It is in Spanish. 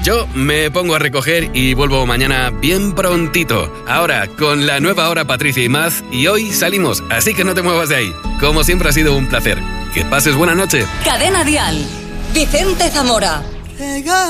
Yo me pongo a recoger y vuelvo mañana bien prontito. Ahora, con la nueva hora Patricia y Maz, y hoy salimos, así que no te muevas de ahí. Como siempre ha sido un placer. Que pases buena noche. Cadena Dial. Vicente Zamora.